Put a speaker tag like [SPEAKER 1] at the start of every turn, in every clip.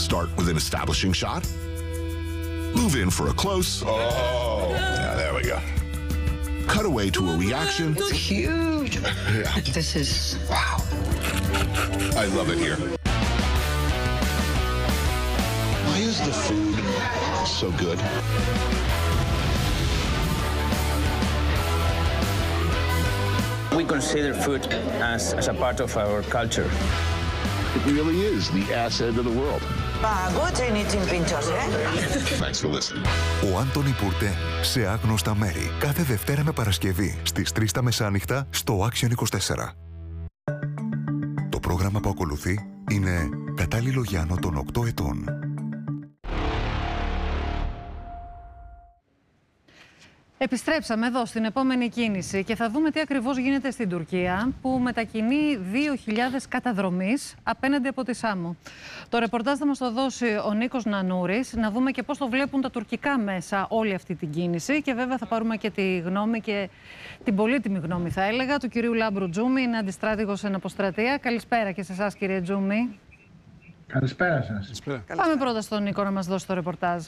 [SPEAKER 1] Start with an establishing shot. Move in for a close.
[SPEAKER 2] Oh, yeah, there we go.
[SPEAKER 1] Cut away to a reaction.
[SPEAKER 3] It's huge.
[SPEAKER 2] Yeah.
[SPEAKER 3] This is, wow.
[SPEAKER 2] I love it here. Why is the food so good?
[SPEAKER 4] We consider food as a part of our culture.
[SPEAKER 2] It really is the asset of the world.
[SPEAKER 3] Good eating pinchos,
[SPEAKER 2] Thanks for listening.
[SPEAKER 5] Ο Άντονι Πουρτέ σε άγνωστα μέρη. Κάθε Δευτέρα με Παρασκευή στις 3 τα μεσάνυχτα στο Action 24. Το πρόγραμμα που ακολουθεί είναι κατάλληλο για άνω των 8 ετών.
[SPEAKER 6] Επιστρέψαμε εδώ στην επόμενη κίνηση και θα δούμε τι ακριβώς γίνεται στην Τουρκία, που μετακινεί 2.000 καταδρομείς απέναντι από τη Σάμο. Το ρεπορτάζ θα μας το δώσει ο Νίκος Νανούρης, να δούμε και πώς το βλέπουν τα τουρκικά μέσα όλη αυτή την κίνηση, και βέβαια θα πάρουμε και τη γνώμη και την πολύτιμη γνώμη, θα έλεγα, του κυρίου Λάμπρου Τζούμη, είναι αντιστράτηγος εν αποστρατεία. Καλησπέρα και σε εσάς, κύριε Τζούμη.
[SPEAKER 7] Καλησπέρα σας.
[SPEAKER 6] Πάμε πρώτα στον Νίκο να μας δώσει το ρεπορτάζ.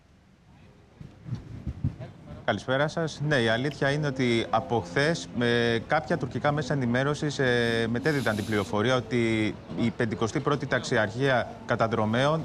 [SPEAKER 8] Καλησπέρα σας. Ναι, η αλήθεια είναι ότι από χθες κάποια τουρκικά μέσα ενημέρωσης μετέδιδαν την πληροφορία ότι η 51η Ταξιαρχία Καταδρομέων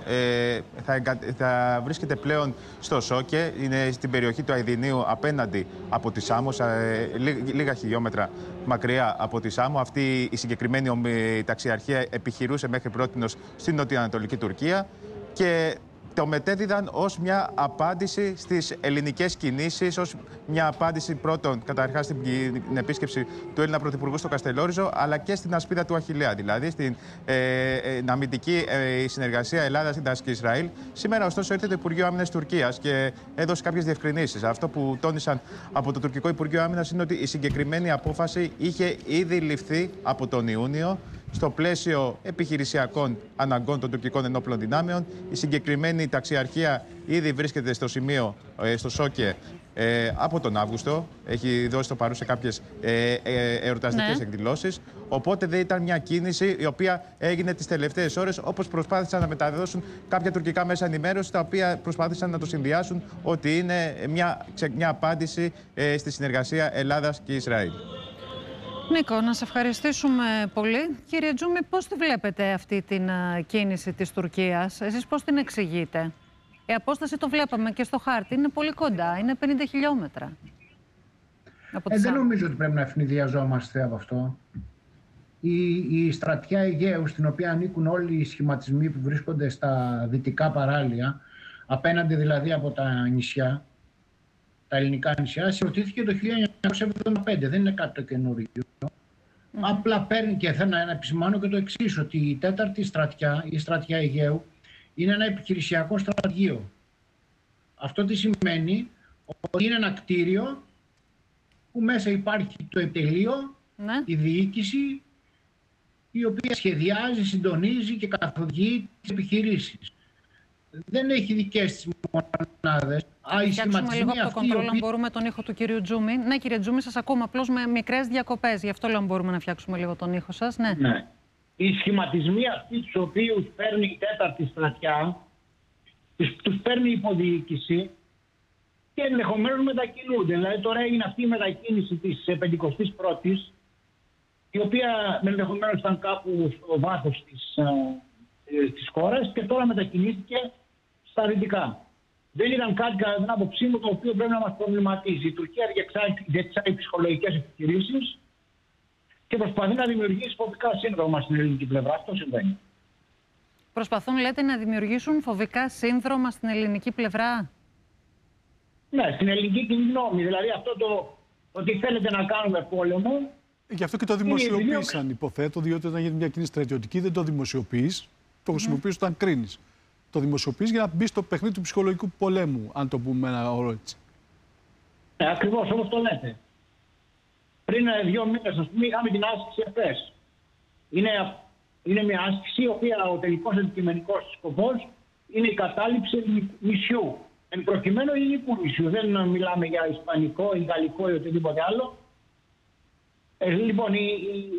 [SPEAKER 8] θα βρίσκεται πλέον στο Σόκε. Είναι στην περιοχή του Αηδινίου απέναντι από τη Σάμο, λίγα χιλιόμετρα μακριά από τη Σάμο. Αυτή η συγκεκριμένη ταξιαρχία επιχειρούσε μέχρι πρότινος στην νοτιοανατολική Τουρκία και το μετέδιδαν ως μια απάντηση στις ελληνικές κινήσεις, ως μια απάντηση πρώτον καταρχάς στην επίσκεψη του Έλληνα Πρωθυπουργού στο Καστελόριζο, αλλά και στην ασπίδα του Αχιλλέα, δηλαδή στην αμυντική συνεργασία Ελλάδας και Ισραήλ. Σήμερα, ωστόσο, ήρθε το Υπουργείο Άμυνας Τουρκίας και έδωσε κάποιες διευκρινήσεις. Αυτό που τόνισαν από το τουρκικό Υπουργείο Άμυνας είναι ότι η συγκεκριμένη απόφαση είχε ήδη ληφθεί από τον Ιούνιο στο πλαίσιο επιχειρησιακών αναγκών των τουρκικών ενόπλων δυνάμεων. Η συγκεκριμένη ταξιαρχία ήδη βρίσκεται στο σημείο, στο Σόκε, από τον Αύγουστο. Έχει δώσει το παρόν σε κάποιες εορταστικές εκδηλώσεις. Οπότε δεν ήταν μια κίνηση η οποία έγινε τις τελευταίες ώρες, όπως προσπάθησαν να μεταδώσουν κάποια τουρκικά μέσα ενημέρωση, τα οποία προσπάθησαν να το συνδυάσουν ότι είναι μια απάντηση στη συνεργασία Ελλάδας και Ισραήλ.
[SPEAKER 6] Νίκο, να σε ευχαριστήσουμε πολύ. Κύριε Τζούμη, πώς τη βλέπετε αυτή την κίνηση της Τουρκίας, εσείς πώς την εξηγείτε? Η απόσταση, το βλέπαμε και στο χάρτη, είναι πολύ κοντά, είναι 50 χιλιόμετρα.
[SPEAKER 7] Δεν νομίζω ότι πρέπει να ευνηδιαζόμαστε από αυτό. Η στρατιά Αιγαίου, στην οποία ανήκουν όλοι οι σχηματισμοί που βρίσκονται στα δυτικά παράλια, απέναντι δηλαδή από τα νησιά, τα ελληνικά νησιά, συγκροτήθηκε το 1975. Δεν είναι κάτι το καινούριο. Απλά παίρνει, και θέλω να επισημάνω και το εξής, ότι η 4η στρατιά, η στρατιά Αιγαίου, είναι ένα επιχειρησιακό στρατηγείο. Αυτό τι σημαίνει? Ότι είναι ένα κτίριο που μέσα υπάρχει το επιτελείο, η διοίκηση, η οποία σχεδιάζει, συντονίζει και καθοδηγεί τις επιχειρήσεις. Δεν έχει δικές της μονάδες.
[SPEAKER 6] Φτιάξουμε λίγο από το κοντρόλ, αν μπορούμε, τον ήχο του κυρίου Τζούμη. Ναι, κύριε Τζούμη, σας ακούμε απλώς με μικρές διακοπές. Γι' αυτό λέω αν μπορούμε να φτιάξουμε λίγο τον ήχο σας. Ναι.
[SPEAKER 9] Οι σχηματισμοί αυτοί τους οποίους παίρνει η 4η στρατιά, τους παίρνει η υποδιοίκηση και ενδεχομένως μετακινούνται. Δηλαδή τώρα έγινε αυτή η μετακίνηση της 51ης, η οποία ενδεχομένως ήταν κάπου στο βάθος της χώρας και τώρα μετακινήθηκε στα δυτικά. Δεν ήταν κάτι, κατά την άποψή μου, το οποίο πρέπει να μας προβληματίζει. Η Τουρκία διεξάγει ψυχολογικές επιχειρήσεις και προσπαθεί να δημιουργήσει φοβικά σύνδρομα στην ελληνική πλευρά. Αυτό συμβαίνει.
[SPEAKER 6] Προσπαθούν, λέτε, να δημιουργήσουν φοβικά σύνδρομα στην ελληνική πλευρά?
[SPEAKER 9] Ναι, στην ελληνική κοινή γνώμη. Δηλαδή αυτό το ότι θέλετε να κάνουμε πόλεμο.
[SPEAKER 10] Γι' αυτό και το δημοσιοποίησαν, υποθέτω, διότι όταν γίνεται μια κοινή στρατιωτική δεν το δημοσιοποιείς, το χρησιμοποιείς όταν κρίνεις. Το δημοσιοποιείς για να μπει στο παιχνίδι του ψυχολογικού πολέμου, αν το πούμε ένα όρο έτσι.
[SPEAKER 9] Ακριβώς όπως το λέτε. Πριν 2 μήνες, ας πούμε, είχαμε την άσκηση ΕΦΕΣ. Είναι μια άσκηση, η οποία ο τελικός αντικειμενικός σκοπός είναι η κατάληψη νησιού. Εν προκειμένου ελληνικού νησιού. Δεν μιλάμε για ισπανικό ή γαλλικό ή οτιδήποτε άλλο. Λοιπόν,